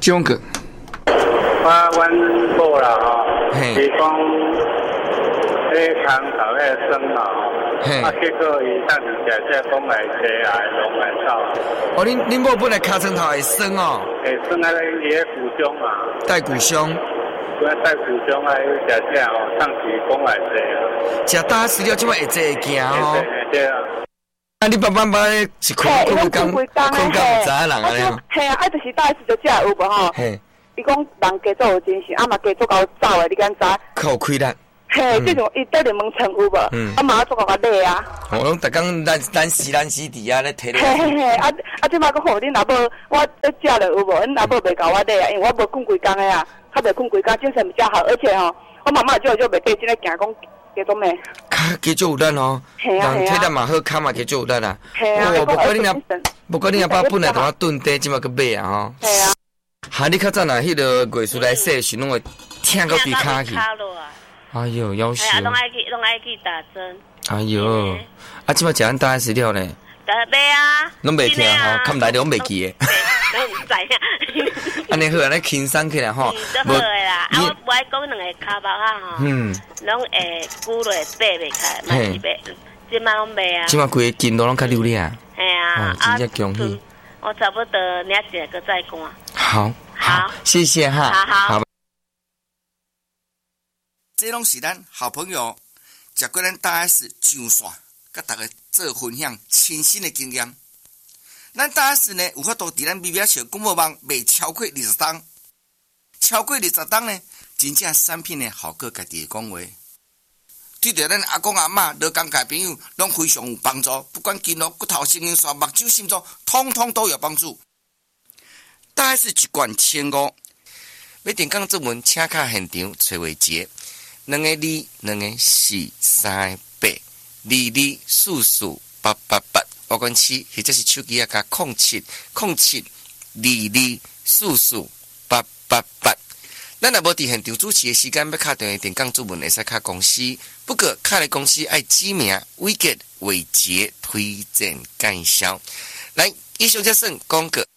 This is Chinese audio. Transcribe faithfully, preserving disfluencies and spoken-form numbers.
种个。 我阮某啦吼，是讲迄空头迄酸嘛吼，啊结果伊当时食食讲来坐来拢来走。 哦，恁恁某本来尻川头会酸哦， 会酸啊！伊迄骨伤嘛， 带骨伤。 我带骨伤啊，食食吼，当时讲来坐啊。 食大饲料即摆会坐会行哦。 对啊。 啊！你爸爸妈是困困工困工唔知影人安尼哦。 嘿啊，啊，就是大饲就食有无吼？ 嘿。 伊讲人加做有精神，啊嘛加做够走诶，你敢知？ 靠亏力。 嘿，这种伊缀着问称有无？嗯。啊嘛做够较累啊。 我拢逐工咱咱时咱时伫啊咧摕咧。 嘿嘿嘿，啊啊！即摆佫好，恁若无我咧食了有无？恁若无袂甲我累啊，因为我无困规工诶啊，较袂困规工，精神比较好，而且吼，我妈妈就就袂对真咧行讲加做咩？ 骹加做有力哦，人体力嘛好，骹嘛加做有力啦。 嘿啊。 哦，不过恁阿，不过恁阿爸本来同我炖地，即摆佫买啊吼。 嘿啊。 哈！你较早若迄个月事来说时，拢会疼到伫骹去。哎呦，夭寿！ 哎呀，拢爱去，拢爱去打针。 哎呦，啊，即摆食咱大饲料呢？ 袂啊。 拢袂听吼，看来拢袂记诶。 拢唔知啊。 安尼好，安尼轻松起来吼。 无诶啦，啊，我我爱讲两个骹包啊吼。嗯。拢会骨落爬袂开，嘛是袂，即摆拢袂啊。 即摆规个筋都拢较溜咧啊。 嘿啊。 哦，真正恭喜。 我差不多领一个再讲。 好，好，谢谢哈。 好好。 这拢是咱好朋友，食过咱大 S 上线，甲大家做分享亲身的经验。咱大 S 呢有法度伫咱微微小广播网卖超过二十档，超过二十档呢，真正产品呢好过家己讲话。对着咱阿公阿嬷、老公家朋友，拢非常有帮助。不管筋肉、骨头、神经线、目睭、心脏，通通都有帮助。大 S 一罐千五，要电讲作文，请卡现场找话节。两个二，两个四，三个八，二二四四八八八，我管七，或者是手机啊，加空七空七二二四四八八八。咱若无伫现场主持的时间，要卡电话电讲作文，会使卡公司。不过卡的公司爱指名、伟杰、伟杰推荐介绍。来，以上这算广告。